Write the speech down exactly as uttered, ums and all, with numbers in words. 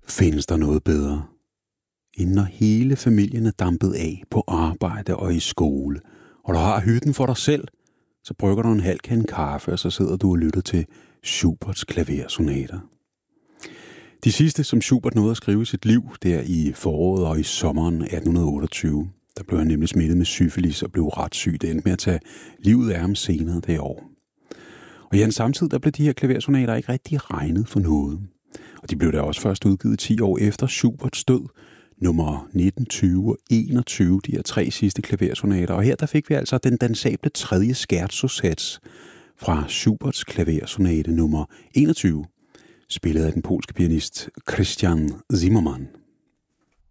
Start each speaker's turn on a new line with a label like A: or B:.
A: Findes der noget bedre, end når hele familien er dampet af på arbejde og i skole, og du har hytten for dig selv, så brygger du en halv kande kaffe, og så sidder du og lytter til Schuberts klaversonater. De sidste, som Schubert nåede at skrive i sit liv, der i foråret og i sommeren atten otteogtyve, der blev han nemlig smittet med syfilis og blev ret syg. Det endte med at tage livet af ham senere det år. Og i hans samtid, der blev de her klaversonater ikke rigtig regnet for noget. Og de blev da også først udgivet ti år efter Schuberts død, nummer nitten, tyve og enogtyve, de her tre sidste klaversonater. Og her der fik vi altså den dansable tredje scherzo-sats fra Schuberts klaversonate nummer enogtyve, spillet af den polske pianist Christian Zimmermann.